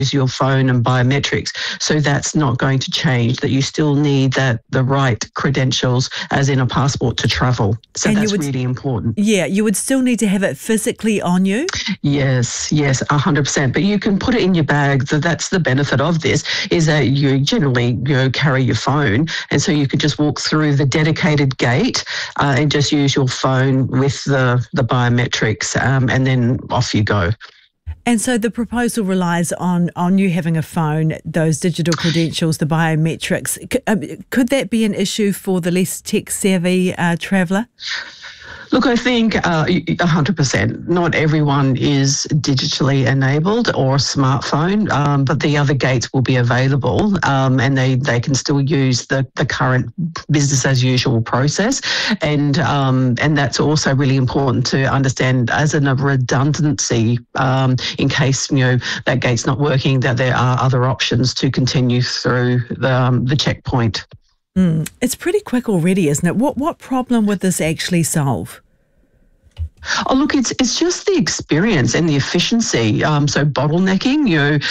your phone and biometrics. So that's not going to change, that you still need the right credentials, as in a passport, to travel. So and that's really important. Yeah, you would still need to have it physically on you? Yes, 100%. But you can put it in your bag. So that's the benefit of this, is that you generally carry your phone, and so you could just walk through the dedicated gate and just use your phone with the biometrics, and then off you go. And so the proposal relies on you having a phone, those digital credentials, the biometrics. Could that be an issue for the less tech-savvy traveller? Look, I think 100%. Not everyone is digitally enabled or a smartphone, but the other gates will be available, and they can still use the current business as usual process. And that's also really important to understand as a redundancy, in case that gate's not working, that there are other options to continue through the checkpoint. It's pretty quick already, isn't it? What problem would this actually solve? Oh, look, it's just the experience and the efficiency. So bottlenecking,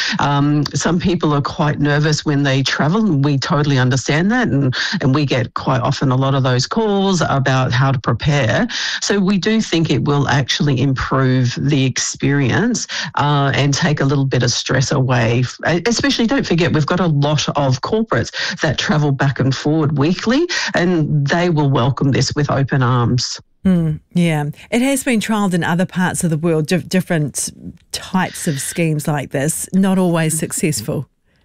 some people are quite nervous when they travel, and we totally understand that. And we get quite often a lot of those calls about how to prepare. So we do think it will actually improve the experience and take a little bit of stress away. Especially, don't forget, we've got a lot of corporates that travel back and forward weekly, and they will welcome this with open arms. Yeah, it has been trialled in other parts of the world, different types of schemes like this, not always successful.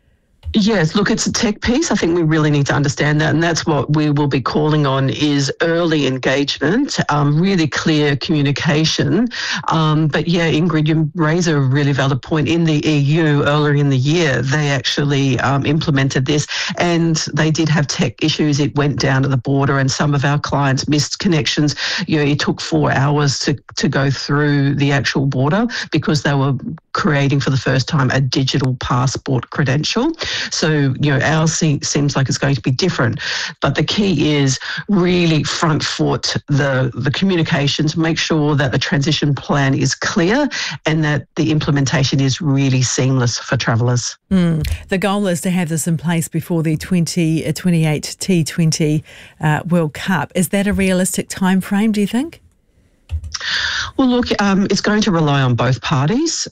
Yes, look, it's a tech piece. I think we really need to understand that, and that's what we will be calling on, is early engagement, really clear communication. But yeah, Ingrid, you raise a really valid point. In the EU earlier in the year, they actually implemented this, and they did have tech issues. It went down to the border, and some of our clients missed connections. It took 4 hours to go through the actual border because they were creating for the first time a digital passport credential. So, ours seems like it's going to be different. But the key is really front foot the communications, make sure that the transition plan is clear and that the implementation is really seamless for travellers. The goal is to have this in place before the 2028 T20 World Cup. Is that a realistic time frame, do you think? Well, look, it's going to rely on both parties.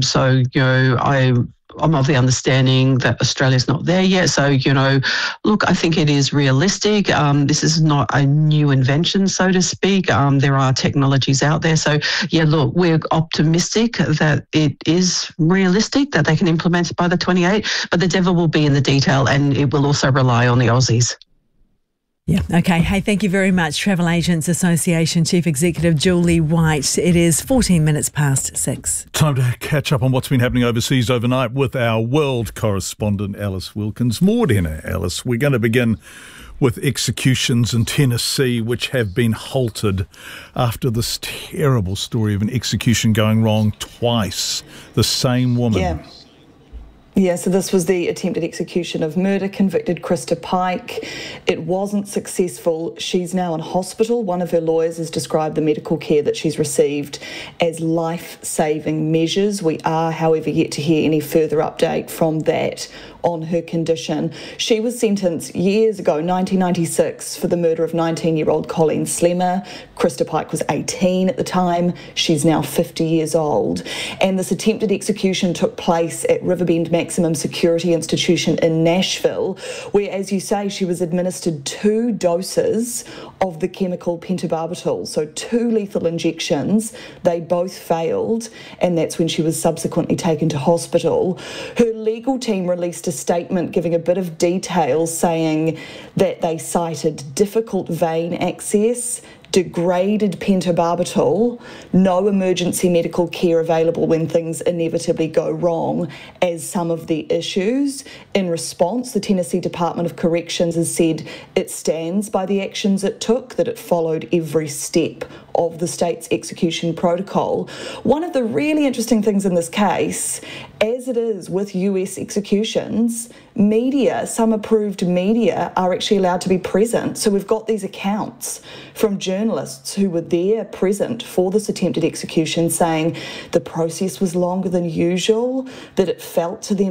I'm of the understanding that Australia's not there yet. So, look, I think it is realistic. This is not a new invention, so to speak. There are technologies out there. So, yeah, look, we're optimistic that it is realistic, that they can implement it by the 28th, but the devil will be in the detail, and it will also rely on the Aussies. Yeah, okay. Hey, thank you very much, Travel Agents Association Chief Executive Julie White. It is 14 minutes past 6. Time to catch up on what's been happening overseas overnight with our world correspondent, Alice Wilkins. More dinner, Alice. We're going to begin with executions in Tennessee, which have been halted after this terrible story of an execution going wrong twice. The same woman. Yeah, so this was the attempted execution of murder-convicted Krista Pike. It wasn't successful. She's now in hospital. One of her lawyers has described the medical care that she's received as life-saving measures. We are, however, yet to hear any further update from that on her condition. She was sentenced years ago, 1996, for the murder of 19-year-old Colleen Slemmer. Krista Pike was 18 at the time. She's now 50 years old. And this attempted execution took place at Riverbend Maximum Security Institution in Nashville, where, as you say, she was administered 2 doses of the chemical pentobarbital, so 2 lethal injections. They both failed, and that's when she was subsequently taken to hospital. Her legal team released a statement giving a bit of detail, saying that they cited difficult vein access, degraded pentobarbital, no emergency medical care available when things inevitably go wrong as some of the issues. In response, the Tennessee Department of Corrections has said it stands by the actions it took, that it followed every step of the state's execution protocol. One of the really interesting things in this case As it is with US executions, media, some approved media, are actually allowed to be present. So we've got these accounts from journalists who were there present for this attempted execution saying the process was longer than usual, that it felt to them